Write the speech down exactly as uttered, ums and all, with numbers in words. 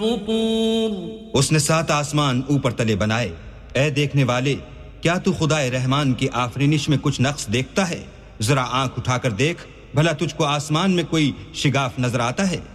उसने सात आसमान ऊपर तले बनाए। ऐ देखने वाले, क्या तू खुदाए रहमान की आफरीनिश में कुछ नक्स देखता है? जरा आंख उठाकर देख, भला तुझको आसमान में कोई शिगाफ नजर आता है?